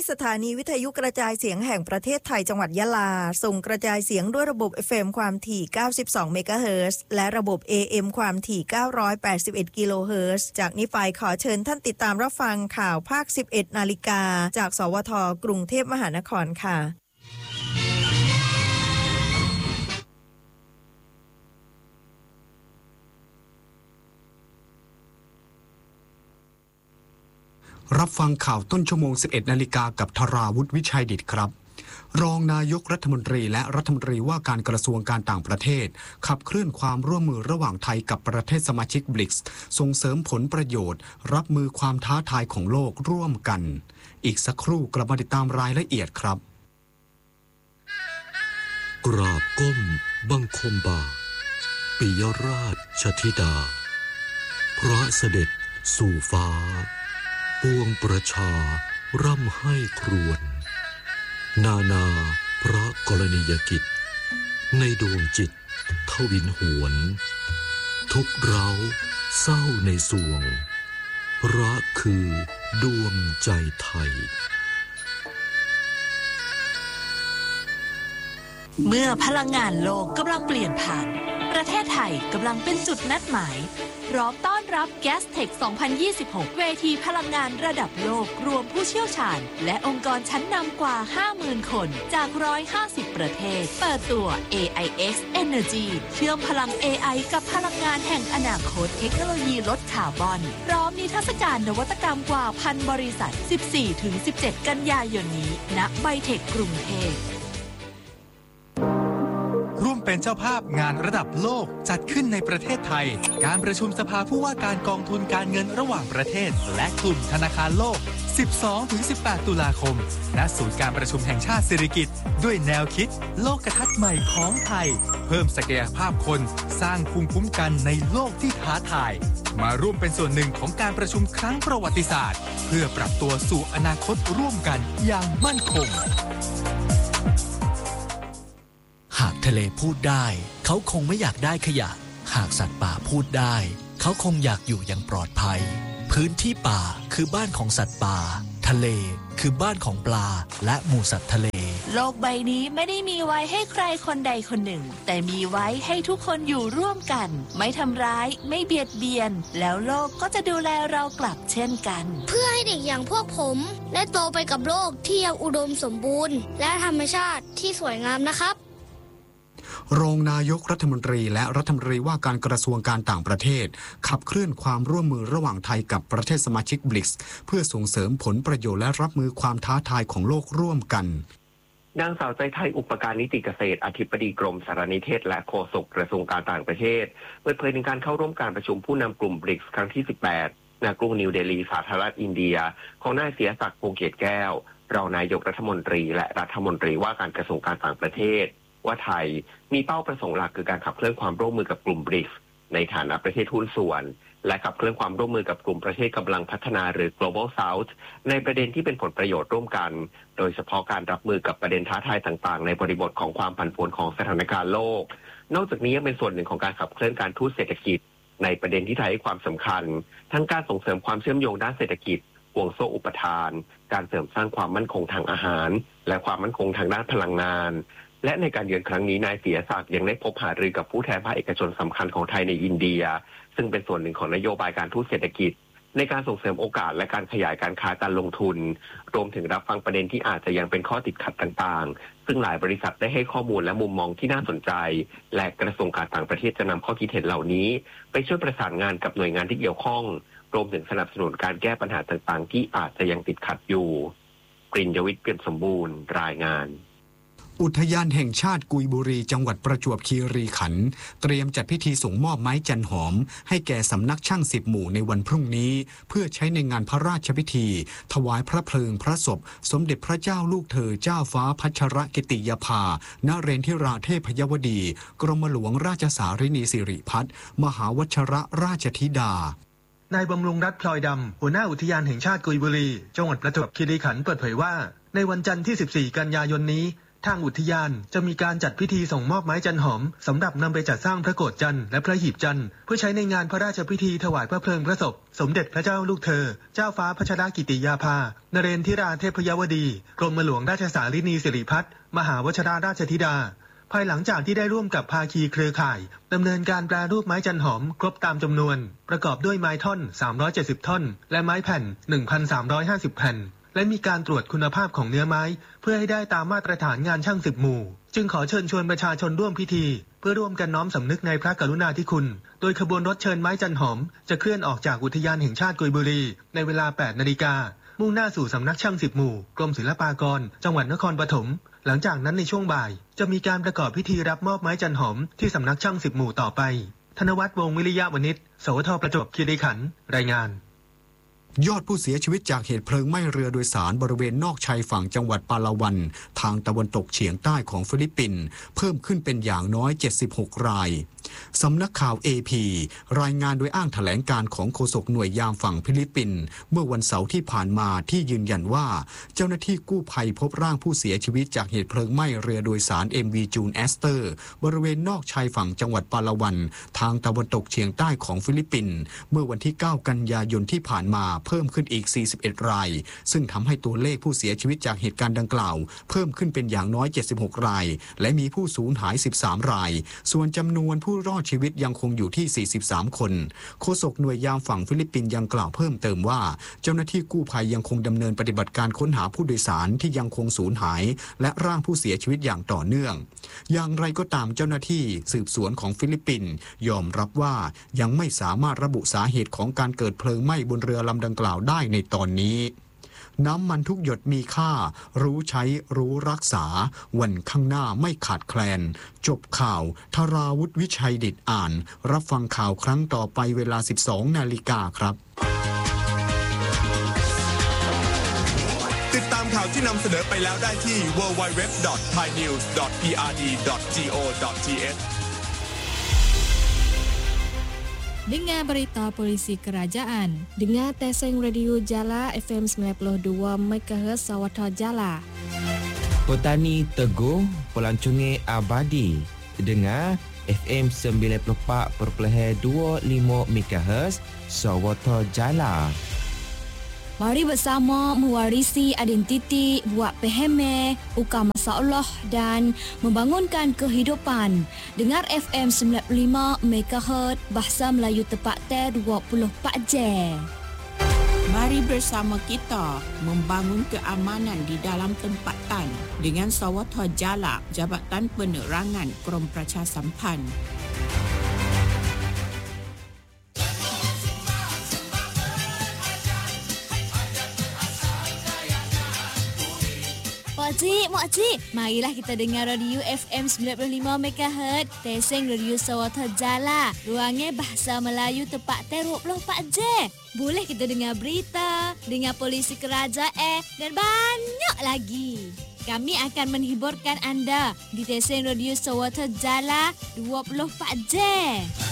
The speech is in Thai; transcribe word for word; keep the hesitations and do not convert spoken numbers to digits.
สถานีวิทยุกระจายเสียงแห่งประเทศไทยจังหวัดยะลาส่งกระจายเสียงด้วยระบบ เอฟ เอ็ม ความถี่เก้าสิบสองเมกะเฮิรตซ์และระบบ เอ เอ็ม ความถี่เก้าร้อยแปดสิบเอ็ดกิโลเฮิรตซ์จากนี้ไปขอเชิญท่านติดตามรับฟังข่าวภาคสิบเอ็ดนาฬิกาจากสวทกรุงเทพมหานครค่ะรับฟังข่าวต้นชั่วโมง สิบเอ็ดนาฬิกากับธราวุฒิวิชัยดิษฐ์ครับรองนายกรัฐมนตรีและรัฐมนตรีว่าการกระทรวงการต่างประเทศขับเคลื่อนความร่วมมือระหว่างไทยกับประเทศสมาชิก บริกส์ ส่งเสริมผลประโยชน์รับมือความท้าทายของโลกร่วมกันอีกสักครู่กลับมาติดตามรายละเอียดครับกราบก้มบังคมบาทปิยราชธิดาพระเสด็จสู่ฟ้าปวงประชาร่ำให้ครวญนานาพระกรณียกิจในดวงจิตทวินหวนทุกเร้าเศร้าในสวงรักคือดวงใจไทยเมื่อพลังงานโลกกำลังเปลี่ยนผ่านประเทศไทยกำลังเป็นจุดนัดหมายพร้อมต้อนรับ แกสเทค สองพันยี่สิบหก เวทีพลังงานระดับโลกรวมผู้เชี่ยวชาญและองค์กรชั้นนำกว่า ห้าหมื่น คนจาก หนึ่งร้อยห้าสิบ ประเทศเปิดตัว เอ ไอ เอ็กซ์ Energy เชื่อมพลัง เอ ไอ กับพลังงานแห่งอนาคตเทคโนโลยีลดคาร์บอนพร้อมนิทรรศการนวัตกรรมกว่าพันบริษัท สิบสี่ถึงสิบเจ็ด กันยายนนี้ณไบเทคกรุงเทพร่วมเป็นเจ้าภาพงานระดับโลกจัดขึ้นในประเทศไทยการประชุมสภาผู้ว่าการกองทุนการเงินระหว่างประเทศและกลุ่มธนาคารโลก สิบสองถึงสิบแปด ตุลาคมณศูนย์การประชุมแห่งชาติสิริกิติ์ด้วยแนวคิดโลกทัศน์ใหม่ของไทยเพิ่มศักยภาพคนสร้างภูมิคุ้มกันในโลกที่ท้าทายมาร่วมเป็นส่วนหนึ่งของการประชุมครั้งประวัติศาสตร์เพื่อปรับตัวสู่อนาคตร่วมกันอย่างมั่นคงหากทะเลพูดได้เขาคงไม่อยากได้ขยะหากสัตว์ป่าพูดได้เขาคงอยากอยู่อย่างปลอดภัยพื้นที่ป่าคือบ้านของสัตว์ป่าทะเลคือบ้านของปลาและหมู่สัตว์ทะเลโลกใบนี้ไม่ได้มีไว้ให้ใครคนใดคนหนึ่งแต่มีไว้ให้ทุกคนอยู่ร่วมกันไม่ทำร้ายไม่เบียดเบียนแล้วโลกก็จะดูแลเรากลับเช่นกันเพื่อให้เด็กอย่างพวกผมได้โตไปกับโลกที่ยังอุดมสมบูรณ์และธรรมชาติที่สวยงามนะครับรองนายกรัฐมนตรีและรัฐมนตรีว่าการกระทรวงการต่างประเทศขับเคลื่อนความร่วมมือระหว่างไทยกับประเทศสมาชิก บริกส์ เพื่อส่งเสริมผลประโยชน์และรับมือความท้าทายของโลกร่วมกันนางสาวใจไทยอุปการนิติเกษตรอธิบดีกรมสารนิเทศและโฆษกกระทรวงการต่างประเทศเปิดเผยในการเข้าร่วมการประชุมผู้นำกลุ่ม บริกส์ ครั้งที่สิบแปดณกรุงนิวเดลีสาธารณรัฐอินเดียของนายเสียศักดิ์พงษ์เกตแก้วรองนายกรัฐมนตรีและรัฐมนตรีว่าการกระทรวงการต่างประเทศว่าไทยมีเป้าประสงค์หลักคือการขับเคลื่อนความร่วมมือกับกลุ่ม บริกส์ ในฐานะประเทศหุ้นส่วนและขับเคลื่อนความร่วมมือกับกลุ่มประเทศกำลังพัฒนาหรือ global south ในประเด็นที่เป็นผลประโยชน์ร่วมกันโดยเฉพาะการรับมือกับประเด็นท้าทายต่างๆในบริบทของความผันผวนของสถานการณ์โลกนอกจากนี้ยังเป็นส่วนหนึ่งของการขับเคลื่อนการทูตเศรษฐกิจในประเด็นที่ไทยให้ความสำคัญทั้งการส่งเสริมความเชื่อมโยงด้านเศรษฐกิจห่วงโซ่อุปทานการเสริมสร้างความมั่นคงทางอาหารและความมั่นคงทางด้านพลังงานและในการเยือนครั้งนี้นายเสียศักดิ์ยังได้พบหารือกับผู้แทนภาคเอกชนสำคัญของไทยในอินเดียซึ่งเป็นส่วนหนึ่งของนโยบายการทูตเศรษฐกิจในการส่งเสริมโอกาสและการขยายการค้าการลงทุนรวมถึงรับฟังประเด็นที่อาจจะยังเป็นข้อติดขัดต่างๆซึ่งหลายบริษัทได้ให้ข้อมูลและมุมมองที่น่าสนใจและกระทรวงการต่างประเทศจะนำข้อคิดเห็นเหล่านี้ไปช่วยประสานงานกับหน่วยงานที่เกี่ยวข้องรวมถึงสนับสนุนการแก้ปัญหาต่างๆที่อาจจะยังติดขัดอยู่กฤษ ยวิทย์ เปี่ยมสมบูรณ์รายงานอุทยานแห่งชาติกุยบุรีจังหวัดประจวบคีรีขันธ์เตรียมจัดพิธีส่งมอบไม้จันหอมให้แก่สำนักช่างสิบหมู่ในวันพรุ่งนี้เพื่อใช้ในงานพระราชพิธีถวายพระเพลิงพระศพสมเด็จพระเจ้าลูกเธอเจ้าฟ้าพัชรกิติยภานเรนทิราเทพยวดีกรมหลวงราชสารินีสิริพัฒน์มหาวชรราชธิดานายบำรุงรัตน์พลอยดำหัวหน้าอุทยานแห่งชาติกุยบุรีจังหวัดประจวบคีรีขันธ์เปิดเผยว่าในวันจันทร์ที่สิบสี่กันยายนนี้ทางอุทยานจะมีการจัดพิธีส่งมอบไม้จันหอมสำหรับนำไปจัดสร้างพระโกฐจันทร์และพระหีบจันทร์เพื่อใช้ในงานพระราชพิธีถวายพระเพลิงพระศพสมเด็จพระเจ้าลูกเธอเจ้าฟ้าพัชรกิติยาภานเรนทิราเทพยวดีกรมหลวงราชสารินีสิริพัฒน์มหาวชราราชธิดาภายหลังจากที่ได้ร่วมกับภาคีเครือข่ายดำเนินการแปรรูปไม้จันหอมครบตามจำนวนประกอบด้วยไม้ท่อนสามร้อยเจ็ดสิบท่อนและไม้แผ่น หนึ่งพันสามร้อยห้าสิบ แผ่นและมีการตรวจคุณภาพของเนื้อไม้เพื่อให้ได้ตามมาตรฐานงานช่างสิบหมู่จึงขอเชิญชวนประชาชนร่วมพิธีเพื่อร่วมกันน้อมสำนึกในพระกรุณาธิคุณโดยขบวนรถเชิญไม้จันหอมจะเคลื่อนออกจากอุทยานแห่งชาติกุยบุรีในเวลา แปดนาฬิกามุ่งหน้าสู่สำนักช่างสิบหมู่กรมศิลปากรจังหวัดนครปฐมหลังจากนั้นในช่วงบ่ายจะมีการประกอบพิธีรับมอบไม้จันหอมที่สำนักช่างสิบหมู่ต่อไปธนวัฒน์วงศ์วิริยะวณิชสวทประจวบคีรีขันธ์รายงานยอดผู้เสียชีวิตจากเหตุเพลิงไหม้เรือโดยสารบริเวณนอกชายฝั่งจังหวัดปาลาวันทางตะวันตกเฉียงใต้ของฟิลิปปินส์เพิ่มขึ้นเป็นอย่างน้อยเจ็ดสิบหกรายสำนักข่าว เอ พี รายงานโดยอ้างแถลงการของโฆษกหน่วยยามฝั่งฟิลิปปินส์เมื่อวันเสาร์ที่ผ่านมาที่ยืนยันว่าเจ้าหน้าที่กู้ภัยพบร่างผู้เสียชีวิตจากเหตุเพลิงไหม้เรือโดยสาร เอ็ม วี June Aster บริเวณนอกชายฝั่งจังหวัดปาลาวันทางตะวันตกเฉียงใต้ของฟิลิปปินส์เมื่อวันที่เก้ากันยายนที่ผ่านมาเพิ่มขึ้นอีกสี่สิบเอ็ดรายซึ่งทำให้ตัวเลขผู้เสียชีวิตจากเหตุการณ์ดังกล่าวเพิ่มขึ้นเป็นอย่างน้อยเจ็ดสิบหกรายและมีผู้สูญหายสิบสามรายส่วนจำนวนผู้รอดชีวิตยังคงอยู่ที่สี่สิบสามคนโฆษกหน่วยยามฝั่งฟิลิปปินส์ยังกล่าวเพิ่มเติมว่าเจ้าหน้าที่กู้ภัยยังคงดำเนินปฏิบัติการค้นหาผู้โดยสารที่ยังคงสูญหายและร่างผู้เสียชีวิตอย่างต่อเนื่องอย่างไรก็ตามเจ้าหน้าที่สืบสวนของฟิลิปปินส์ยอมรับว่ายังไม่สามารถระบุสาเหตุของการเกิดเพลิงไหม้บนเรือลำดังกล่าวได้ในตอนนี้น้ำมันทุกหยดมีค่ารู้ใช้รู้รักษาวันข้างหน้าไม่ขาดแคลนจบข่าวธราวุฒิวิชัยดิษฐ์อ่านรับฟังข่าวครั้งต่อไปเวลา สิบสองนาฬิกาครับติดตามข่าวที่นำเสนอไปแล้วได้ที่ ดับเบิลยู ดับเบิลยู ดับเบิลยู ดอท ไทยนิวส์ ดอท พี อาร์ ดี ดอท จี โอ ดอท ที เอช Dengar berita polisi kerajaan. Dengar Teseng Radio Jala F M sembilan puluh dua megahertz Sawatha Jala. Petani Teguh Pelancongan Abadi. Dengar F M sembilan puluh empat perpuluhan dua lima megahertz Sawatha Jala. Mari bersama mewarisi identiti, buat peheme, ukar masalah dan membangunkan kehidupan. Dengar F M sembilan puluh lima megahertz Bahasa Melayu tepat T dua puluh empat jam. Mari bersama kita membangun keamanan di dalam tempatan dengan Sawatha Jala, Jabatan Penerangan Krom Pracha Sampan. Makcik, makcik, marilah kita dengar radio F M sembilan puluh lima megahertz Teseng Radio Sawatha Jala. Ruangnya Bahasa Melayu tepat T dua puluh empat jam. Boleh kita dengar berita, dengar polisi kerajaan dan banyak lagi. Kami akan menghiburkan anda di Teseng Radio Sawatha Jala dua puluh empat jam.